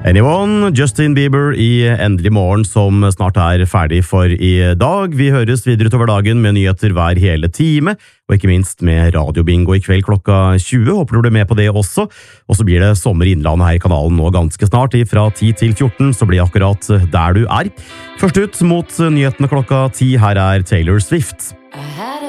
Anyone, Justin Bieber i Endelig morgen som snart ferdig for i dag. Vi høres videre utover dagen med nyheter hver hele time, og ikke minst med radiobingo i kveld klokka 20. Håper du blir med på det også. Og så blir det sommer i Innlandet her i kanalen nå ganske snart, fra 10 til 14, så blir akkurat der du Først ut mot nyhetene klokka 10, her Taylor Swift.